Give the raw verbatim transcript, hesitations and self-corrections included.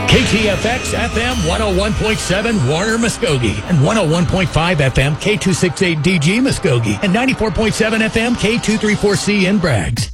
K T F X F M one oh one point seven Warner Muskogee and one oh one point five F M K two sixty-eight D G Muskogee and ninety-four point seven F M K two thirty-four C in Braggs.